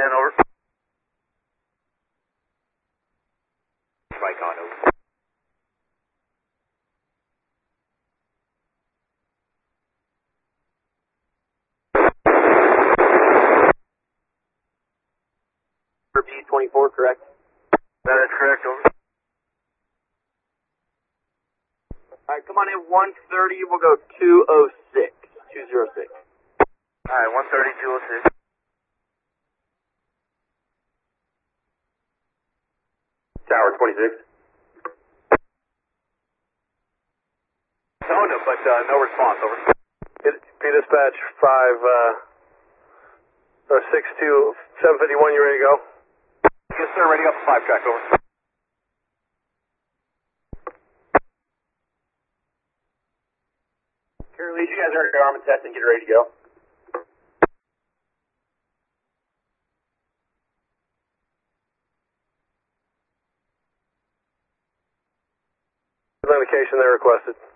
10, over. Spike on, over. B24, correct? That is correct, over. Alright, come on in 130, we'll go 206. 206. Alright, 130, 206. Tower 26. Towed him, but no response, over. P-dispatch 62, 751, you ready to go? Yes, sir, ready up 5 track, over. Currently, you guys are at your arm and test and get ready to go. Authentication they requested.